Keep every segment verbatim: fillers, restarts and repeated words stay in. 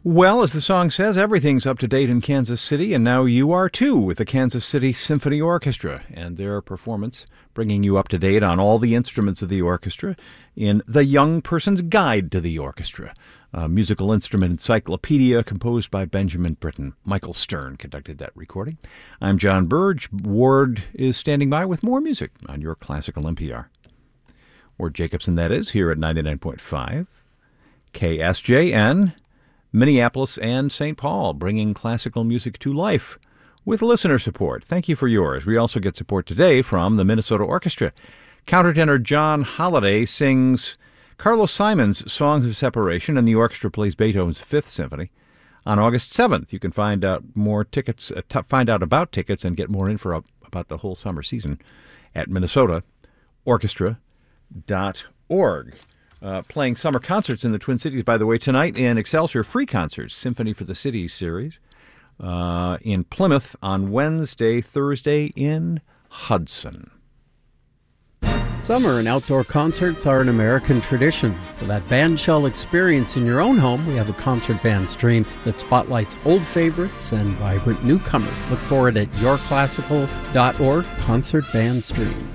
Well, as the song says, everything's up to date in Kansas City, and now you are too with the Kansas City Symphony Orchestra and their performance, bringing you up to date on all the instruments of the orchestra in The Young Person's Guide to the Orchestra, a musical instrument encyclopedia composed by Benjamin Britten. Michael Stern conducted that recording. I'm John Burge. Ward is standing by with more music on your classical N P R. Ward Jacobson, that is, here at ninety-nine point five K S J N, Minneapolis and Saint Paul, bringing classical music to life with listener support. Thank you for yours. We also get support today from the Minnesota Orchestra. Countertenor John Holliday sings Carlos Simon's Songs of Separation, and the orchestra plays Beethoven's Fifth Symphony. On August seventh, you can find out more tickets, uh, t- find out about tickets and get more info about the whole summer season at minnesota orchestra dot org. Uh, playing summer concerts in the Twin Cities, by the way, tonight in Excelsior, free concerts, Symphony for the City series. Uh, in Plymouth on Wednesday, Thursday in Hudson. Summer and outdoor concerts are an American tradition. For that bandshell experience in your own home, we have a concert band stream that spotlights old favorites and vibrant newcomers. Look for it at your classical dot org, Concert Band Stream.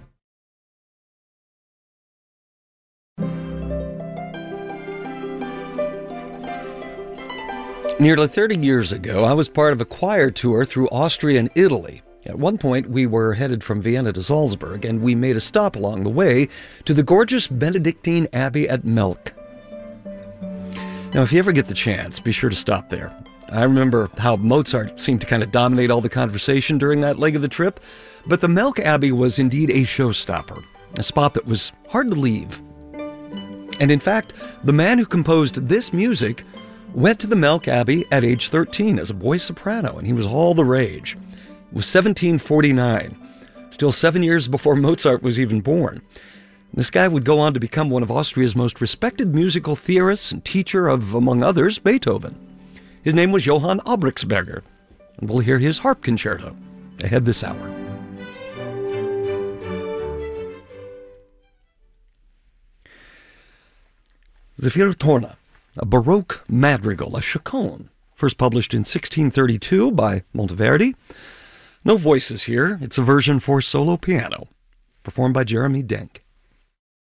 Nearly thirty years ago, I was part of a choir tour through Austria and Italy. At one point, we were headed from Vienna to Salzburg, and we made a stop along the way to the gorgeous Benedictine Abbey at Melk. Now, if you ever get the chance, be sure to stop there. I remember how Mozart seemed to kind of dominate all the conversation during that leg of the trip, but the Melk Abbey was indeed a showstopper, a spot that was hard to leave. And in fact, the man who composed this music went to the Melk Abbey at age thirteen as a boy soprano, and he was all the rage. It was seventeen forty-nine, still seven years before Mozart was even born. This guy would go on to become one of Austria's most respected musical theorists and teacher of, among others, Beethoven. His name was Johann Albrechtsberger, and we'll hear his harp concerto ahead this hour. Zephyr Torna, a Baroque madrigal, a chaconne, first published in sixteen thirty-two by Monteverdi. No voices here. It's a version for solo piano, performed by Jeremy Denk.